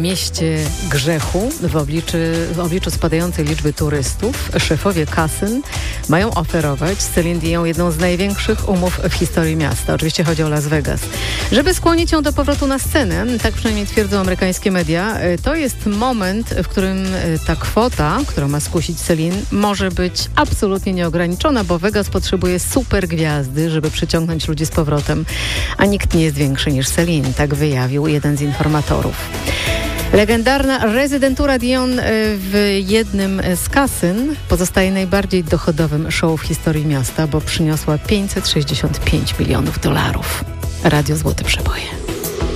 mieście grzechu w obliczu spadającej liczby turystów szefowie kasyn mają oferować Celine Dion jedną z największych umów w historii miasta. Oczywiście chodzi o Las Vegas. Żeby skłonić ją do powrotu na scenę, tak przynajmniej twierdzą amerykańskie media, to jest moment, w którym ta kwota, która ma skusić Celine, może być absolutnie nieograniczona, bo Vegas potrzebuje super gwiazdy, żeby przyciągnąć ludzi z powrotem, a nikt nie jest większy niż Celine, tak wyjawił jeden z informatorów. Legendarna rezydentura Dion w jednym z kasyn pozostaje najbardziej dochodowym show w historii miasta, bo przyniosła $565 milionów. Radio Złote Przeboje.